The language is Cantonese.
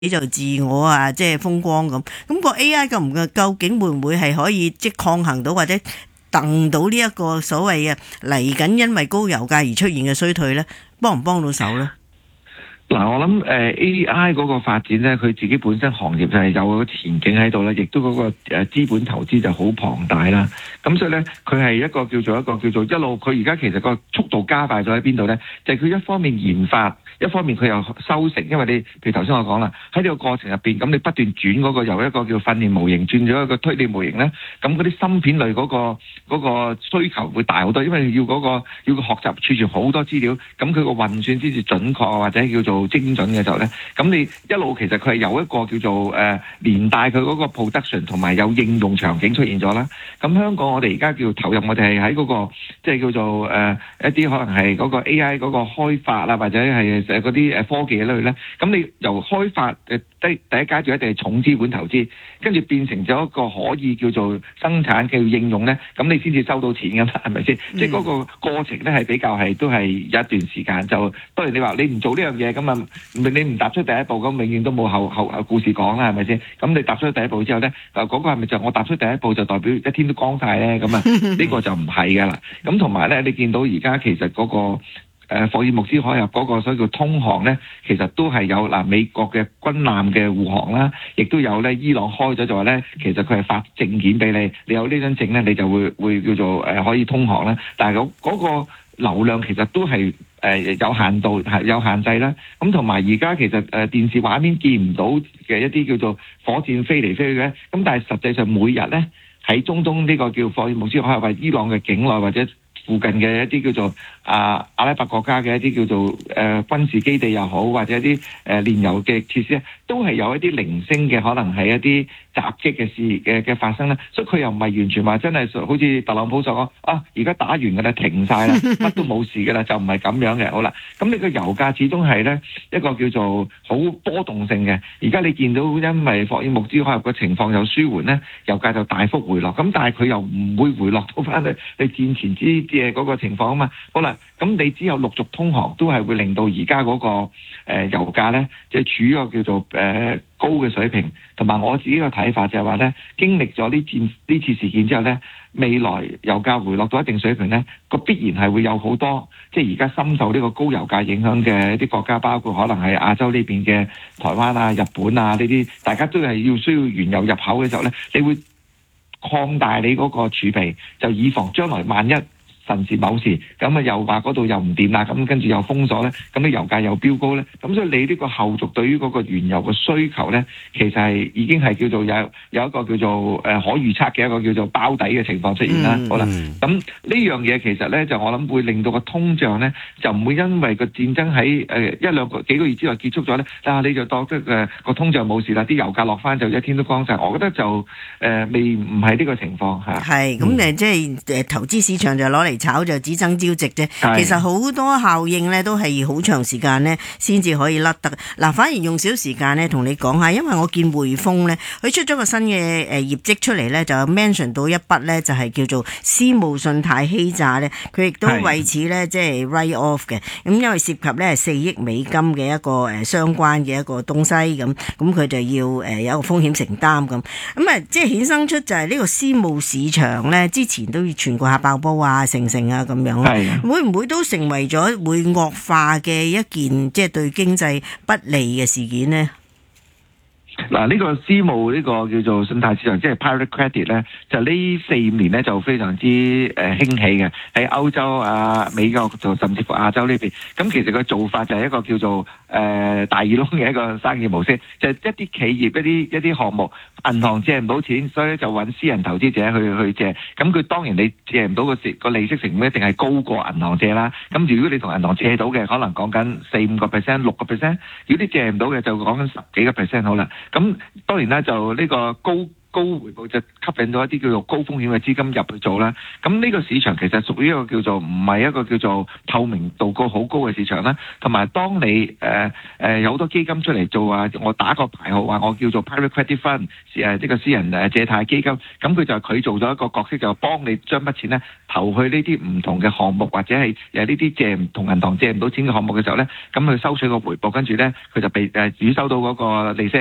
就自我啊，即係風光咁。咁個 AI 究竟會唔會係可以即係抗衡到或者掟到呢一個所謂嘅嚟緊因為高油價而出現嘅衰退咧？幫唔幫到手咧？ 嗱，我諗AI 嗰個發展咧，佢自己本身行業就係有個前景喺度啦，亦都嗰個資本投資就好龐大啦。咁所以咧，佢係一個叫做一路，佢而家其實個速度加快咗喺邊度咧？就係佢一方面研發，一方面佢又收成。因為你譬如頭先我講啦，喺呢個過程入邊，咁你不斷轉嗰個由一個叫訓練模型轉咗一個推理模型咧，咁嗰啲芯片類嗰個需求會大好多，因為要個學習儲存好多資料，咁佢個運算先至準確或者叫做精準嘅時候咧，咁你一路其實佢係有一個叫做連帶佢嗰個 production 同埋有應用場景出現咗啦。咁香港我哋而家叫投入，我哋係喺嗰個即係叫做一啲可能係嗰個 AI 嗰個開發啊，或者係嗰啲科技類咧。咁你由開發第一階段一定係重資本投資，跟住變成咗一個可以叫做生產嘅應用咧，咁你先至收到錢㗎嘛，係咪先？即係嗰個過程咧係比較係都係有一段時間。就當然你話你唔做呢樣嘢咁啊，你唔踏出第一步，咁永遠都冇後故事講啦，係咪先？咁你踏出第一步之後咧，嗰個係咪就我踏出第一步就代表一天都光晒咧？咁啊，呢個就唔係㗎啦。咁同埋咧，你見到而家其實嗰個霍爾木茲海峽嗰個所謂叫通航咧，其實都係有美國嘅軍艦嘅護航啦，亦都有咧伊朗開咗就話咧，其實佢係發證件俾你，你有呢張證咧，你就會叫做可以通航啦。但係嗰個流量其實都係有限度，係有限制啦。咁同埋而家其實電視畫面見唔到嘅一啲叫做火箭飛嚟飛去嘅，咁但係實際上每日咧喺中東呢個叫霍爾木茲海峽或伊朗嘅境內或者附近嘅一啲叫做阿拉伯國家嘅一啲叫做軍事基地又好，或者一啲煉油嘅設施咧，都係有一啲零星嘅可能係一啲襲擊嘅事嘅發生啦。所以佢又唔係完全話真係好似特朗普所講而家打完㗎啦，停晒啦，乜都冇事㗎啦，就唔係咁樣嘅。好啦，咁你個油價始終係咧一個叫做好波動性嘅。而家你見到因為霍爾木茲海峽嘅情況有舒緩咧，油價就大幅回落。咁但係佢又唔會回落到翻去你戰前之嘅嗰個情況啊嘛。好啦，咁你只有陸續通航都係會令到而家嗰個油價咧，即係處於一個叫做高嘅水平。同埋我自己嘅睇法就係話咧，經歷咗呢次事件之後咧，未來油價回落到一定水平咧，個必然係會有好多即係而家深受呢個高油價影響嘅一啲國家，包括可能係亞洲呢邊嘅台灣啊、日本啊呢啲，大家都係需要原油入口嘅時候咧，你會擴大你嗰個儲備，就以防將來萬一甚至某時咁啊，又話嗰度又唔掂啦，咁跟住又封鎖咧，咁啲油價又飆高咧，咁所以你呢個後續對於嗰個原油嘅需求咧，其實係已經係叫做有一個叫做可預測嘅一個叫做包底嘅情況出現啦。好啦，咁呢樣嘢其實咧就我諗會令到個通脹咧就唔會因為個戰爭喺幾個月之內結束咗咧，你就當得個通脹冇事啦，啲油價落翻就一天都光晒。我覺得就未唔係呢個情況嚇。 係咁即係投資市場就攞嚟炒就只爭朝夕啫，其實好多效應咧都係好長時間咧先至可以甩得。嗱，反而用少時間咧同你講下，因為我見匯豐咧佢出咗個新嘅業績出嚟咧，就 mention 到一筆咧就係叫做私募信貸欺詐咧，佢亦都為此咧即係 write off 嘅。咁因為涉及咧係4億美金嘅一個相關嘅一個東西咁佢就要有一個風險承擔咁即係衍生出就係呢個私募市場咧，之前都傳過下爆煲啊、成啊咁樣，會唔會都成為咗會惡化嘅一件即係對經濟不利嘅事件呢？ 嗱，呢個私募呢個叫做信貸市場，即係 private credit 咧，就呢4-5年咧就非常之興起嘅，喺歐洲啊、美國就甚至乎亞洲呢邊。咁其實個做法就係一個叫做大耳窿嘅一個生意模式，就係一啲企業一啲項目，銀行借唔到錢，所以就揾私人投資者去借。咁佢當然你借唔到個利息成本一定係高過銀行借啦。咁如果你同銀行借到嘅，可能講緊4-5%、6%；如果你借唔到嘅，就講緊10幾個%好啦。咁當然啦，就呢個高高回報就吸引到一啲叫做高風險嘅資金入去做啦。咁呢個市場其實屬於一個叫做唔係一個叫做透明度好高嘅市場啦。同埋當你有好多基金出嚟做啊，我打個牌號話我叫做 private credit fund 呢個私人借貸基金，咁佢就係佢做咗一個角色，就幫你將筆錢咧投去呢啲唔同嘅項目，或者係呢啲借唔同銀行借唔到錢嘅項目嘅時候咧，咁佢收取個回報，跟住咧佢就被收到嗰個利息。